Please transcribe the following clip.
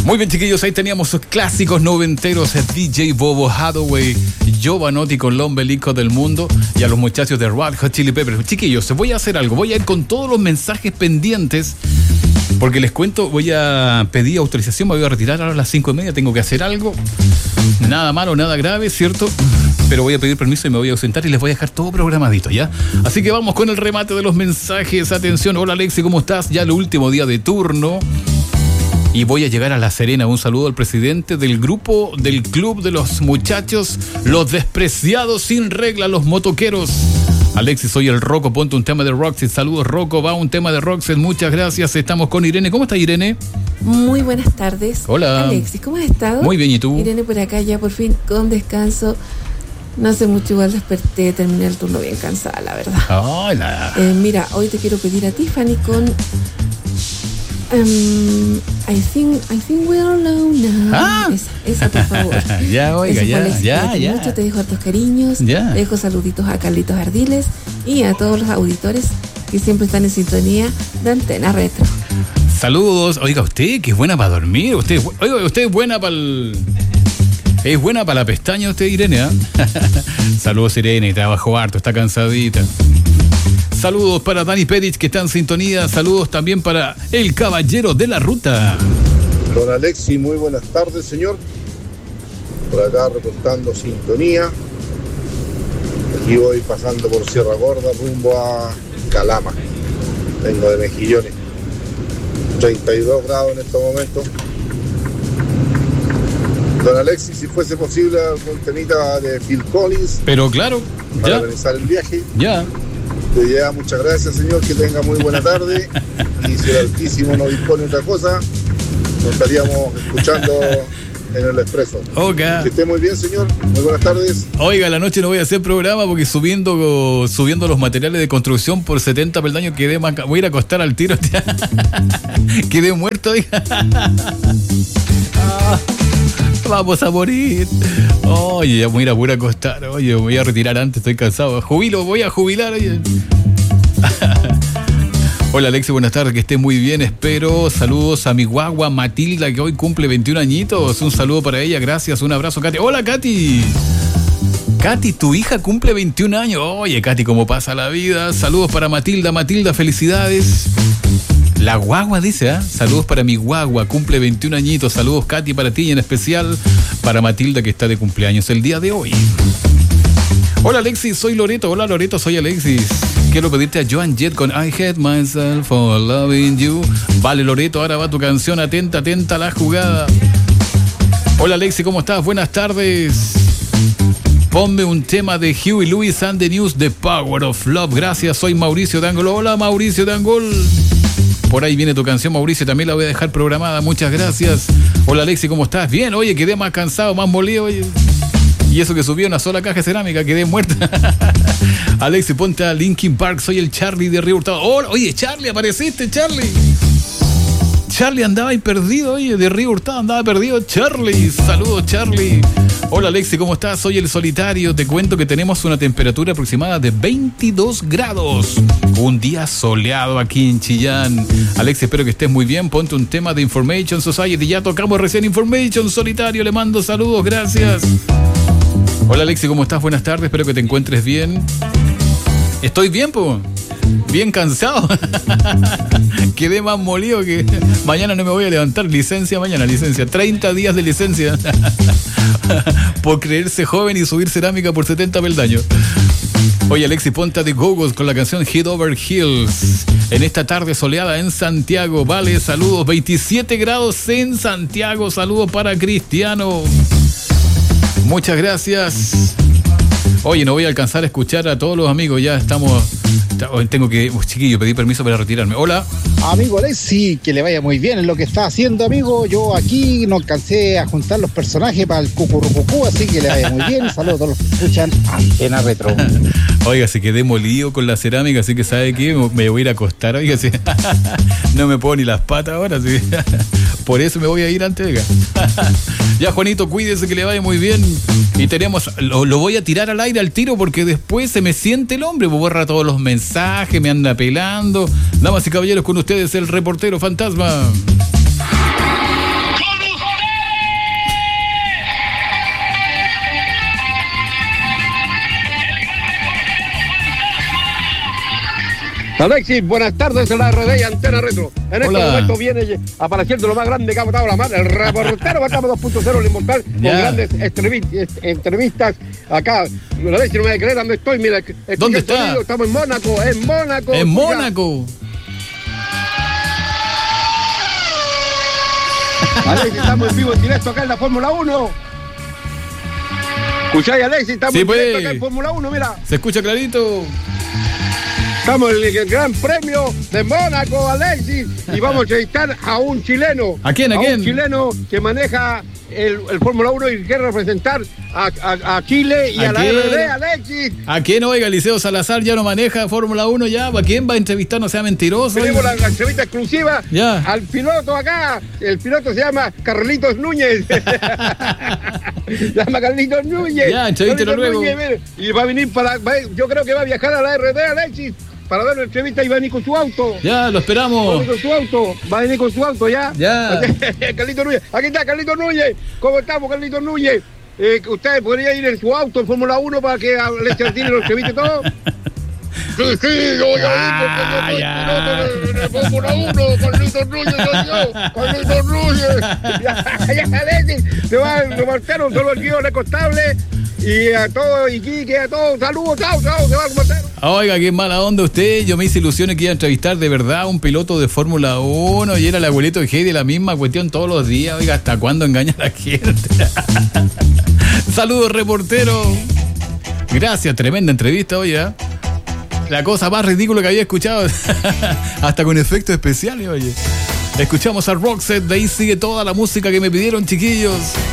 Muy bien, chiquillos, ahí teníamos sus clásicos noventeros, DJ Bobo Hathaway, Jovanotti con Lo Ombelico del Mundo y a los muchachos de Red Hot Chili Peppers. Chiquillos, voy a hacer algo, voy a ir con todos los mensajes pendientes, porque les cuento, voy a pedir autorización, me voy a retirar a las 5:30, tengo que hacer algo, nada malo, nada grave, ¿cierto? Pero voy a pedir permiso y me voy a ausentar y les voy a dejar todo programadito, ¿ya? Así que vamos con el remate de los mensajes. Atención, hola Alexi, ¿cómo estás? Ya el último día de turno y voy a llegar a La Serena. Un saludo al presidente del grupo del club de los muchachos, los despreciados sin regla, los motoqueros. Alexis, soy el Rocco, ponte un tema de Roxette. Saludos, Rocco, va un tema de Roxette, muchas gracias. Estamos con Irene. ¿Cómo está Irene? Muy buenas tardes. Hola. Alexis, ¿cómo has estado? Muy bien, ¿y tú? Irene por acá ya por fin con descanso. No hace mucho, igual desperté, terminé el turno bien cansada, la verdad. Hola. Mira, hoy te quiero pedir a Tiffany con I think we're alone now. Esa por favor. Ya, oiga, ya. Mucho, te dejo hartos cariños. Ya. Te dejo saluditos a Carlitos Ardiles y a todos los auditores que siempre están en sintonía de Antena Retro. Saludos. Oiga, usted que es buena para dormir. Usted es buena para el... Es buena para la pestaña usted, Irene, ¿eh? Saludos, Irene, trabajó harto, está cansadita. Saludos para Dani Pérez, que está en sintonía. Saludos también para el caballero de la ruta. Don Alexi, muy buenas tardes, señor. Por acá reportando sintonía. Aquí voy pasando por Sierra Gorda rumbo a Calama. Vengo de Mejillones. 32 grados en estos momentos. Don Alexis, si fuese posible algún temita de Phil Collins. Pero claro, para ya. organizar el viaje. Ya. Muchas gracias, señor, que tenga muy buena tarde. Y si el Altísimo no dispone de otra cosa, nos estaríamos escuchando en el Expreso. Okay. Que esté muy bien, señor. Muy buenas tardes. Oiga, la noche no voy a hacer programa porque subiendo los materiales de construcción por 70 peldaños voy a ir a acostar al tiro. Quedé muerto, oiga. Vamos a morir. Oye, ya me voy a ir a pura acostar. Oye, me voy a retirar antes, estoy cansado. Voy a jubilar. Oye. Hola Alexi, buenas tardes, que esté muy bien, espero. Saludos a mi guagua Matilda, que hoy cumple 21 añitos. Un saludo para ella, gracias, un abrazo, Katy. Hola, Katy. Katy, tu hija cumple 21 años. Oye, Katy, ¿cómo pasa la vida? Saludos para Matilda. Matilda, felicidades. La guagua dice, ¿eh? Saludos para mi guagua, cumple 21 añitos. Saludos, Katy, para ti y en especial para Matilda, que está de cumpleaños el día de hoy. Hola Alexis, soy Loreto. Hola Loreto, soy Alexis. Quiero pedirte a Joan Jett con I Hate Myself for Loving You. Vale Loreto, ahora va tu canción. Atenta a la jugada. Hola Alexis, ¿cómo estás? Buenas tardes. Ponme un tema de Huey Lewis and the News, The Power of Love. Gracias, soy Mauricio de Angol. Hola Mauricio de Angol. Por ahí viene tu canción, Mauricio, también la voy a dejar programada, muchas gracias. Hola Alexi, ¿cómo estás? Bien, oye, quedé más cansado, más molido, oye. Y eso que subí una sola caja de cerámica, quedé muerta. Alexi, ponte a Linkin Park, soy el Charlie de Río Hurtado. Oh, oye, Charlie, apareciste, Charlie. Charlie andaba ahí perdido, oye, de Río Hurtado andaba perdido. Charlie, saludos Charlie. Hola Alexi, ¿cómo estás? Soy el Solitario. Te cuento que tenemos una temperatura aproximada de 22 grados. Un día soleado aquí en Chillán. Alexi, espero que estés muy bien. Ponte un tema de Information Society. Ya tocamos recién Information Solitario. Le mando saludos, gracias. Hola Alexi, ¿cómo estás? Buenas tardes, espero que te encuentres bien. Estoy bien, po. Bien cansado. Quedé más molido que... Mañana no me voy a levantar. Licencia mañana, licencia. 30 días de licencia. Por creerse joven y subir cerámica por 70 peldaños. Oye, Alexi, ponte de Go-Go's con la canción Head Over Heels. En esta tarde soleada en Santiago. Vale, saludos. 27 grados en Santiago. Saludos para Cristiano. Muchas gracias. Oye, no voy a alcanzar a escuchar a todos los amigos. Ya estamos... Tengo que... Chiquillo, pedí permiso para retirarme. Hola. Amigo Alexi, que le vaya muy bien en lo que está haciendo, amigo. Yo aquí no alcancé a juntar los personajes para el cucurrucucú, así que le vaya muy bien. Saludos a todos los que escuchan Antena Retro. Oiga, se quedé molido con la cerámica, así que ¿sabe qué? Me voy a ir a acostar, oiga, sí. No me puedo ni las patas ahora, sí. Por eso me voy a ir antes, oiga. Ya, Juanito, cuídese, que le vaya muy bien. Y tenemos... Lo voy a tirar al aire al tiro porque después se me siente el hombre, borra todos los mensajes, me anda pelando. Damas y caballeros, con ustedes el reportero fantasma. Con Alexis, buenas tardes en la RD y Antena Retro. En Hola. este momento viene apareciendo lo más grande que ha botado la mano, el reportero Bacama 2.0, el inmortal, con Ya. grandes entrevistas acá. Alexis, no me va a creer dónde estoy, mira. ¿Dónde el está? sonido, estamos en Mónaco, En Mónaco. Alexis, estamos en vivo, en directo acá en la Fórmula 1. ¿Escucháis, Alexis? Estamos Sí, en directo pues. acá en Fórmula 1, mira. ¿Se escucha clarito? Estamos en el Gran Premio de Mónaco, Alexis, y vamos a entrevistar a un chileno. ¿A quién? Un chileno que maneja el Fórmula 1 y quiere representar a Chile y ¿A a la quién? RD, Alexis. ¿A quién? Oiga, Liceo Salazar ya no maneja Fórmula 1 ya. ¿A quién va a entrevistar? No sea mentiroso. Tenemos oiga. la entrevista exclusiva Ya. al piloto acá. El piloto se llama Carlitos Núñez. Se llama Carlitos Núñez. Ya, entrevístelo Carlitos luego. Núñez, mire. Y va a venir yo creo que va a viajar a la RD, Alexis, para dar la entrevista y va a venir con su auto. Ya, lo Va a esperamos. venir con su auto, ya. Ya. Carlitos Núñez, aquí está Carlitos Núñez. ¿Cómo estamos, Carlitos Núñez? ¿Usted podría ir en su auto en Fórmula 1 para que Alexis Martínez lo entreviste todo? Sí, yo voy a ir porque yo soy piloto de Fórmula 1, Carlitos Núñez soy yo, Carlitos Núñez. Ya, Alexis, te va a reportar un solo equipo recostable. Y a todos, y Quique, a todos, saludos, chao, se va a reportar. Oiga, qué mala onda usted. Yo me hice ilusiones que iba a entrevistar de verdad a un piloto de Fórmula 1 y era el abuelito de Heidi, la misma cuestión todos los días. Oiga, ¿hasta cuándo engaña a la gente? Saludos, reportero. Gracias, tremenda entrevista, oye. La cosa más ridícula que había escuchado. Hasta con efectos especiales, oye. Escuchamos a Roxette, de ahí sigue toda la música que me pidieron, chiquillos.